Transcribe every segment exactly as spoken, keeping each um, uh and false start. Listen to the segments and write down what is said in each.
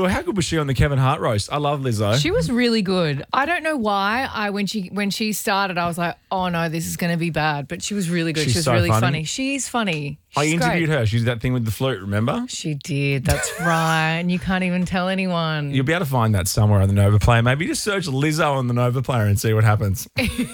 Well, how good was she on the Kevin Hart roast? I love Lizzo. She was really good. I don't know why. I when she when she started, I was like, oh no, this is going to be bad. But she was really good. She's she was so really funny. funny. She's funny. I She's interviewed great. her. She did that thing with the flute, remember? She did. That's right. And you can't even tell anyone. You'll be able to find that somewhere on the Nova Player. Maybe just search Lizzo on the Nova Player and see what happens.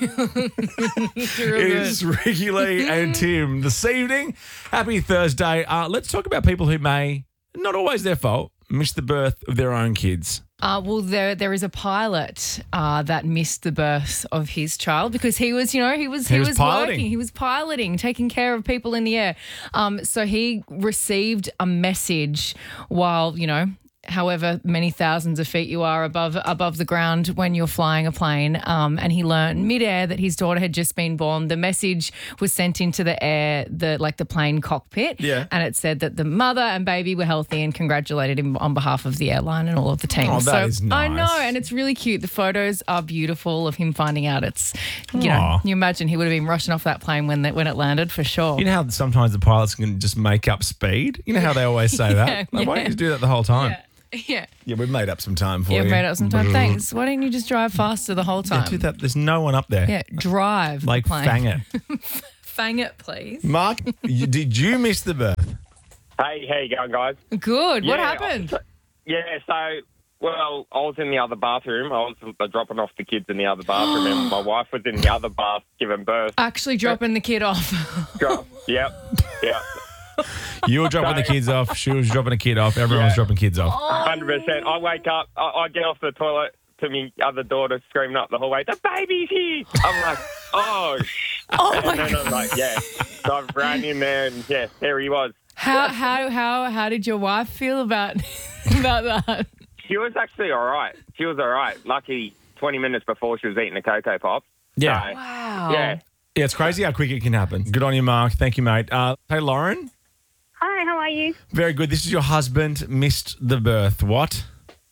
It's Ricky Lee and Tim this evening. Happy Thursday. Uh, let's talk about people who may, not always their fault, miss the birth of their own kids. Uh, well, there there is a pilot uh, that missed the birth of his child because he was, you know, he was He he, was was, piloting. working, he was piloting, taking care of people in the air. Um, so he received a message while, you know, however many thousands of feet you are above above the ground when you're flying a plane. Um, and he learned midair that his daughter had just been born. The message was sent into the air, the like the plane cockpit. Yeah. And it said that the mother and baby were healthy and congratulated him on behalf of the airline and all of the team. Oh, that so is I nice. know, and it's really cute. The photos are beautiful of him finding out. It's, you know, Aw. you imagine he would have been rushing off that plane when that when it landed for sure. You know how sometimes the pilots can just make up speed? You know how they always say that? Yeah, Like, why don't yeah. you just do that the whole time? yeah. Yeah. Yeah, we've made up some time for Yeah, you. made up some time. Thanks. Why don't you just drive faster the whole Yeah, time? do that. There's no one up there. Yeah, drive. Like, the plane. fang it. Fang it, please. Mark, you, did you miss the birth? Hey, how you going, guys? Good. What Yeah, happened? Yeah, so, well, I was in the other bathroom. I was uh, dropping off the kids in the other bathroom, and my wife was in the other bath giving birth. Actually dropping the kid off. Drop. Yep, yep. You were dropping the kids off. She was dropping a kid off. Everyone was Yeah. dropping kids off. one hundred percent. I wake up, I, I get off the toilet to my other daughter screaming up the hallway, the baby's here. I'm like, oh, sh-. Oh And my then I'm like, yeah. So I ran in there, and, yeah, there he was. How how how how did your wife feel about about that? She was actually all right. She was all right. Lucky twenty minutes before she was eating a Cocoa Pop. Yeah. So, Wow. yeah. Yeah, it's crazy how quick it can happen. Good on you, Mark. Thank you, mate. Uh, hey, Lauren. Hi, how are you? Very good. This is your husband missed the birth. What?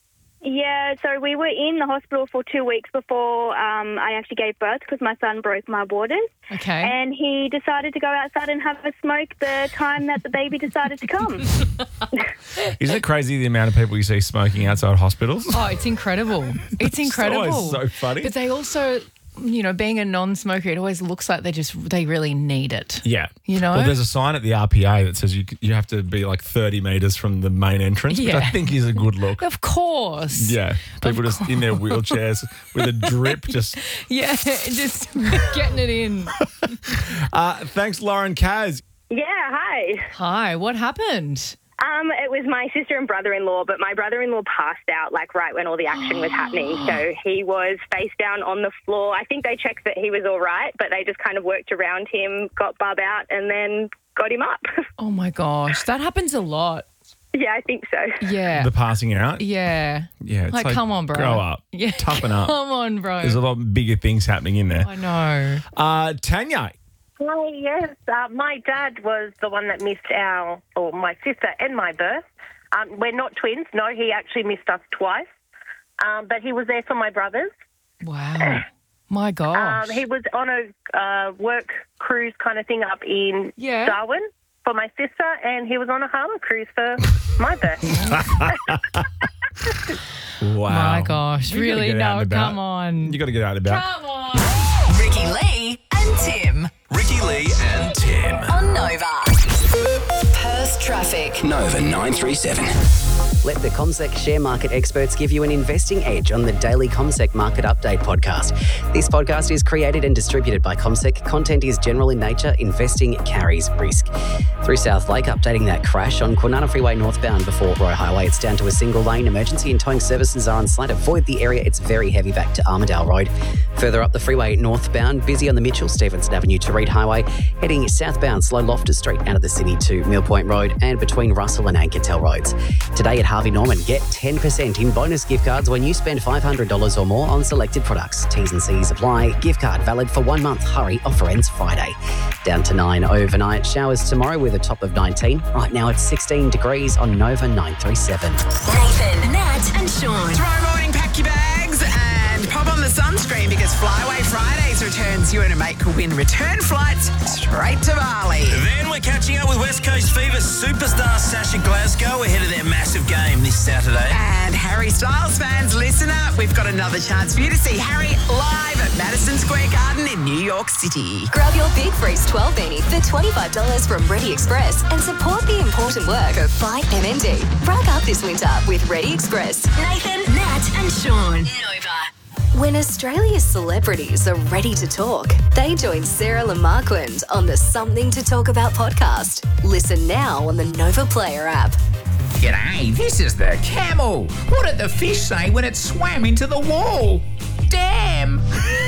Yeah, so we were in the hospital for two weeks before um, I actually gave birth because my son broke my waters. Okay. And he decided to go outside and have a smoke the time that the baby decided to come. Isn't it crazy the amount of people you see smoking outside hospitals? Oh, it's incredible. It's incredible. always so funny. But they also, you know, being a non-smoker, it always looks like they just they really need it. Yeah. You know? Well, there's a sign at the R P A that says you you have to be like thirty metres from the main entrance, which I Yeah. think is a good look. Of course. Yeah. People just in their wheelchairs with a drip just... Yeah, just getting it in. Uh, thanks, Lauren Kaz. Yeah, hi. Hi, what happened? Um, it was my sister and brother-in-law, but my brother-in-law passed out like right when all the action was happening. So he was face down on the floor. I think they checked that he was all right, but they just kind of worked around him, got Bub out, and then got him up. Oh my gosh, that happens a lot. Yeah, I think so. Yeah. The passing out. yeah. Yeah. It's Like, come on, bro. Grow up. Yeah. Toughen up. Come on, bro. There's a lot bigger things happening in there. I know. Uh, Tanya. Hi, yes. Uh, my dad was the one that missed our, or my sister and my birth. Um, we're not twins. No, he actually missed us twice. Um, but he was there for my brothers. Wow. My gosh. Um, he was on a uh, work cruise kind of thing up in Yeah. Darwin for my sister, and he was on a Harbour cruise for my birth. Wow. My gosh. You gotta Really? get out No, and about. come on. You got to get out and about. Come on. Ricky Lee and Tim Ricky Lee and Tim. on Nova. Perth traffic. Nova nine three seven. Let the CommSec share market experts give you an investing edge on the daily CommSec Market Update podcast. This podcast is created and distributed by CommSec. Content is general in nature. Investing carries risk. Through South Lake, updating that crash on Kwinana Freeway northbound before Roy Highway. It's down to a single lane. Emergency and towing services are on site. Avoid the area. It's very heavy back to Armadale Road. Further up the freeway northbound, busy on the Mitchell Stevenson Avenue to Reed Highway. Heading southbound, slow Loftus Street out of the city to Mill Point Road and between Russell and Ankertel Roads. Today at Harvey Norman, get ten percent in bonus gift cards when you spend five hundred dollars or more on selected products. T's and C's apply. Gift card valid for one month. Hurry, offer ends Friday. Down to nine overnight. Showers tomorrow with a top of nineteen. Right now it's sixteen degrees on Nova nine three seven. Nathan, Nat, and Sean. Tomorrow morning, pack your bags and pop on the sunscreen because Flyaway Fridays returns. You and a mate could win return flights straight to Bali. Then we're catching up with West Coast Fever superstar Sasha Glasgow ahead of their massive game this Saturday. And Harry Styles fans, listen up. We've got another chance for you to see Harry live at Madison Square Garden in New York City. Grab your Big Freeze twelve beanie for twenty-five dollars from Ready Express and support the important work of Fight M N D. Brag up this winter with Ready Express. Nathan, Nat and Sean. Nova. When Australia's celebrities are ready to talk, they join Sarah Lamarquand on the Something to Talk About podcast. Listen now on the Nova Player app. G'day, this is the camel. What did the fish say when it swam into the wall? Damn.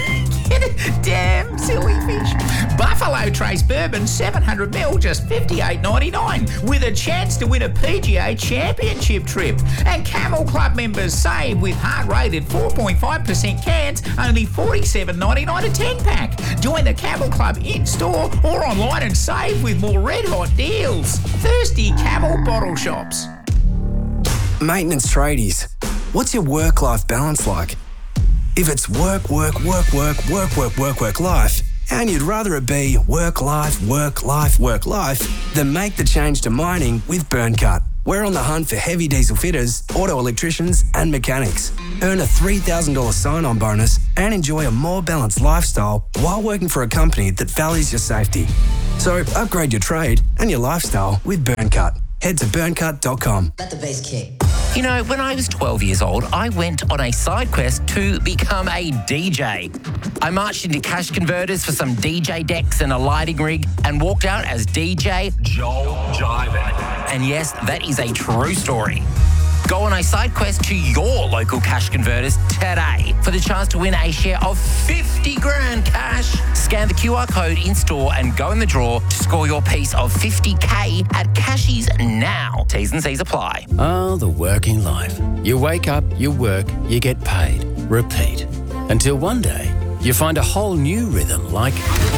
Damn, silly fish. Buffalo Trace Bourbon seven hundred mil, just fifty-eight ninety-nine, with a chance to win a P G A Championship trip. And Camel Club members save with hard-rated four point five percent cans, only forty-seven ninety-nine a ten-pack. Join the Camel Club in-store or online and save with more red-hot deals. Thirsty Camel Bottle Shops. Maintenance tradies, what's your work-life balance like? If it's work, work, work, work, work, work, work, work, life, and you'd rather it be work, life, work, life, work, life, then make the change to mining with BurnCut. We're on the hunt for heavy diesel fitters, auto electricians, and mechanics. Earn a three thousand dollars sign-on bonus and enjoy a more balanced lifestyle while working for a company that values your safety. So upgrade your trade and your lifestyle with BurnCut. Head to burn cut dot com. Let the bass kick. You know, when I was twelve years old, I went on a side quest to become a D J. I marched into cash converters for some D J decks and a lighting rig and walked out as D J Joel Jiven. And yes, that is a true story. Go on a side quest to your local cash converters today for the chance to win a share of fifty grand cash. Scan the Q R code in store and go in the draw to score your piece of fifty K at Cashies now. T's and C's apply. Oh, the working life. You wake up, you work, you get paid. Repeat. Until one day, you find a whole new rhythm like...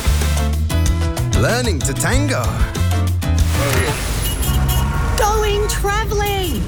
learning to tango. Going travelling.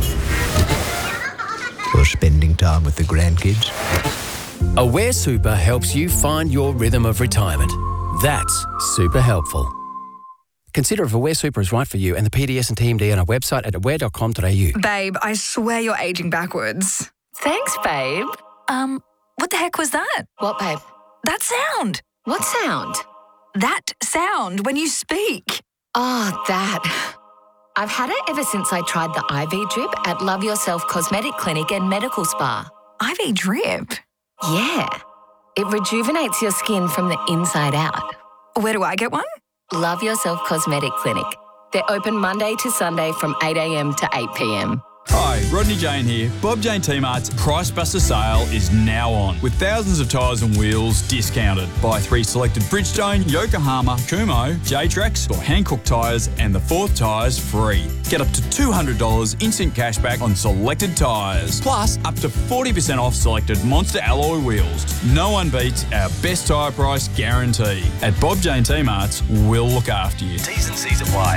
Or spending time with the grandkids. Aware Super helps you find your rhythm of retirement. That's super helpful. Consider if Aware Super is right for you and the P D S and T M D on our website at aware dot com dot a u. Babe, I swear you're aging backwards. Thanks, babe. Um, what the heck was that? What, babe? That sound. What sound? That sound when you speak. Oh, that. I've had it ever since I tried the I V drip at Love Yourself Cosmetic Clinic and Medical Spa. I V drip? Yeah. It rejuvenates your skin from the inside out. Where do I get one? Love Yourself Cosmetic Clinic. They're open Monday to Sunday from eight a.m. to eight p.m. Hi, Rodney Jane here. Bob Jane T-Mart's Price Buster sale is now on, with thousands of tyres and wheels discounted. Buy three selected Bridgestone, Yokohama, Kumho, J-Trax or Hankook tyres and the fourth tyre's free. Get up to two hundred dollars instant cashback on selected tyres, plus up to forty percent off selected Monster alloy wheels. No one beats our best tyre price guarantee. At Bob Jane T-Mart's, we'll look after you. T's and C's apply.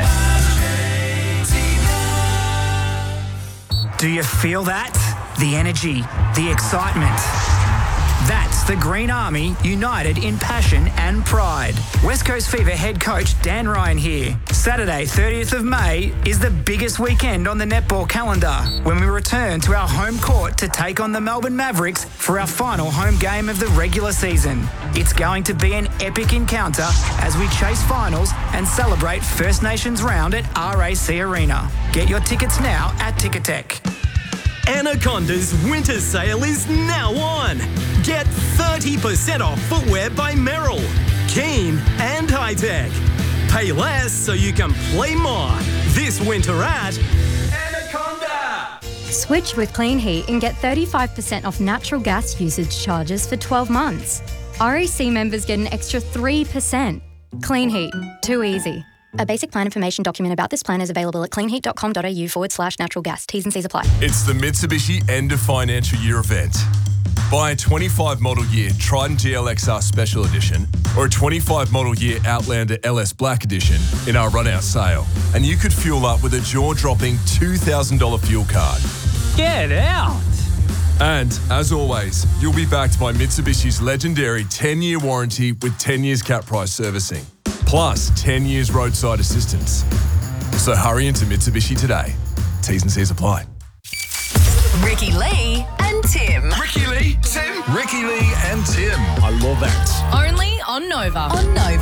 Do you feel that? The energy, the excitement. That's the Green Army united in passion and pride. West Coast Fever head coach Dan Ryan here. Saturday, thirtieth of May is the biggest weekend on the netball calendar when we return to our home court to take on the Melbourne Mavericks for our final home game of the regular season. It's going to be an epic encounter as we chase finals and celebrate First Nations round at R A C Arena. Get your tickets now at Ticketek. Anaconda's winter sale is now on. Get thirty percent off footwear by Merrill, Keen and High Tech. Pay less so you can play more. This winter at Anaconda. Switch with Clean Heat and get thirty-five percent off natural gas usage charges for twelve months. R A C members get an extra three percent. Clean Heat. Too easy. A basic plan information document about this plan is available at clean heat dot com dot a u forward slash natural gas. T's and C's apply. It's the Mitsubishi End of Financial Year event. Buy a twenty-five model year Triton G L X R Special Edition or a twenty-five model year Outlander L S Black Edition in our run-out sale, and you could fuel up with a jaw-dropping two thousand dollars fuel card. Get out! And, as always, you'll be backed by Mitsubishi's legendary ten-year warranty with ten years cap price servicing, plus ten years roadside assistance. So hurry into Mitsubishi today. T's and C's apply. Ricky Ricky Lee and Tim. Ricky Lee, Tim. Ricky Lee and Tim. I love that. Only on Nova. On Nova.